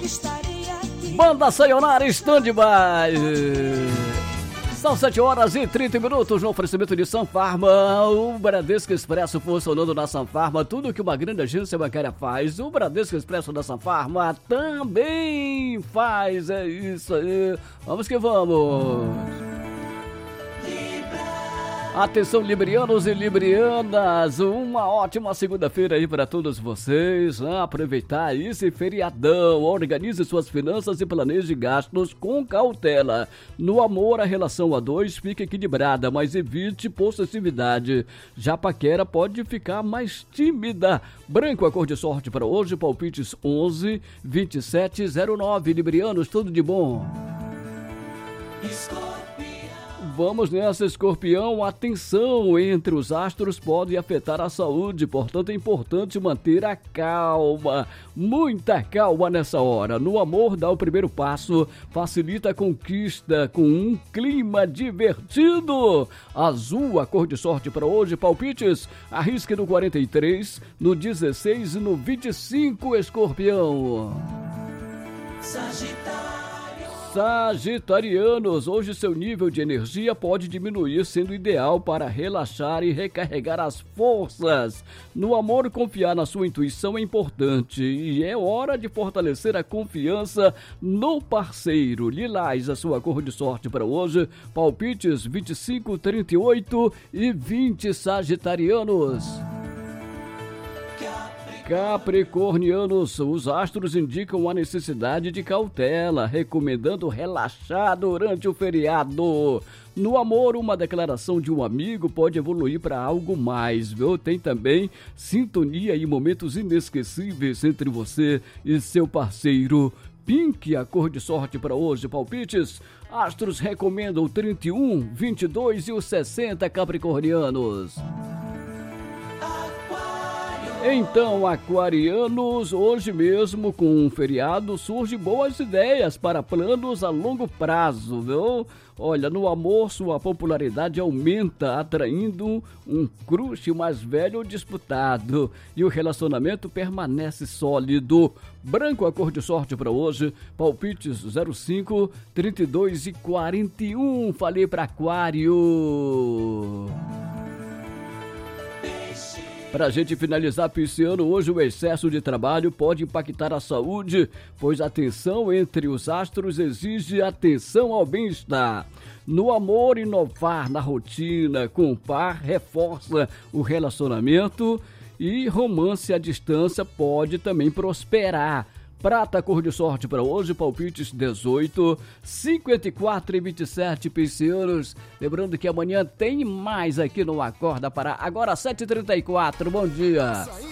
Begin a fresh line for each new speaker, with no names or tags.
Banda Sayonara Stand-by. São 7h30 no oferecimento de Sanfarma. O Bradesco Expresso funcionando na Sanfarma. Tudo que uma grande agência bancária faz, o Bradesco Expresso da Sanfarma também faz. É isso aí. Vamos que vamos. Atenção, librianos e librianas, uma ótima segunda-feira aí para todos vocês. Aproveitar esse feriadão, organize suas finanças e planeje gastos com cautela. No amor, a relação a dois fica equilibrada, mas evite possessividade. Já paquera pode ficar mais tímida. Branco, a cor de sorte para hoje, palpites 11, 27, 09. Librianos, tudo de bom. Vamos nessa, Escorpião. Atenção, entre os astros pode afetar a saúde, portanto é importante manter a calma, muita calma nessa hora. No amor, dá o primeiro passo, facilita a conquista com um clima divertido. Azul, a cor de sorte para hoje, palpites, arrisque no 43, no 16 e no 25, Escorpião. Sagitarianos, hoje seu nível de energia pode diminuir, sendo ideal para relaxar e recarregar as forças. No amor, confiar na sua intuição é importante e é hora de fortalecer a confiança no parceiro. Lilás, a sua cor de sorte para hoje, palpites 25, 38 e 20, Sagitarianos. Capricornianos, os astros indicam a necessidade de cautela, recomendando relaxar durante o feriado. No amor, uma declaração de um amigo pode evoluir para algo mais, viu? Tem também sintonia e momentos inesquecíveis entre você e seu parceiro. Pink, a cor de sorte para hoje, palpites. Astros recomendam o 31, 22 e os 60, capricornianos. Então, aquarianos, hoje mesmo com um feriado surgem boas ideias para planos a longo prazo, viu? Olha, no amor sua popularidade aumenta, atraindo um crush mais velho disputado e o relacionamento permanece sólido. Branco, a cor de sorte para hoje, palpites 05, 32 e 41. Falei para Aquário. Para a gente finalizar, pisciano, hoje o excesso de trabalho pode impactar a saúde, pois a tensão entre os astros exige atenção ao bem-estar. No amor, inovar na rotina com o par reforça o relacionamento e romance à distância pode também prosperar. Prata, cor de sorte para hoje, palpites 18, 54 e 27, piscianos. Lembrando que amanhã tem mais aqui no Acorda Pará. Agora 7h34, bom dia.